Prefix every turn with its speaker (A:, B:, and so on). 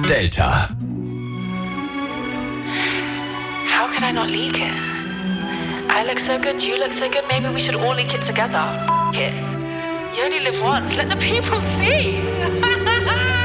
A: Delta.
B: How could I not leak it? I look so good, you look so good, maybe we should all leak it together. F it. You only live once, let the people see.